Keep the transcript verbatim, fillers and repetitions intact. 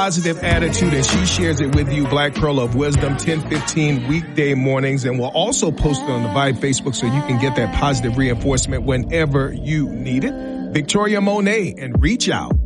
positive attitude, and she shares it with you. Black Pearl of Wisdom, ten fifteen weekday mornings. And we'll also post it on the Vibe Facebook so you can get that positive reinforcement whenever you need it. Victoria Monet, and reach out.